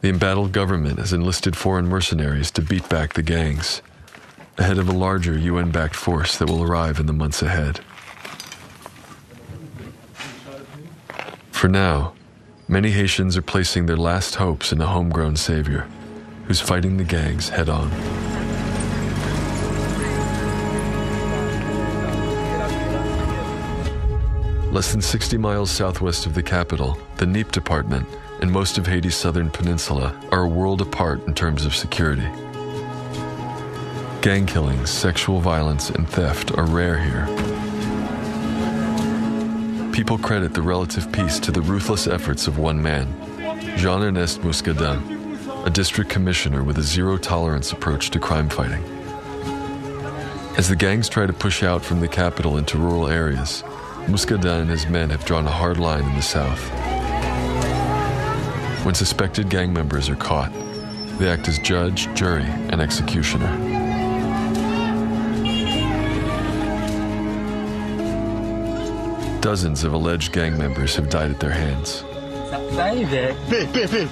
The embattled government has enlisted foreign mercenaries to beat back the gangs, ahead of a larger UN-backed force that will arrive in the months ahead. For now, many Haitians are placing their last hopes in a homegrown savior who's fighting the gangs head-on. Less than 60 miles southwest of the capital, the Niep Department and most of Haiti's southern peninsula are a world apart in terms of security. Gang killings, sexual violence, and theft are rare here. People credit the relative peace to the ruthless efforts of one man, Jean-Ernest Muscadin, a district commissioner with a zero-tolerance approach to crime fighting. As the gangs try to push out from the capital into rural areas, Muscadin and his men have drawn a hard line in the south. When suspected gang members are caught, they act as judge, jury, and executioner. Dozens of alleged gang members have died at their hands.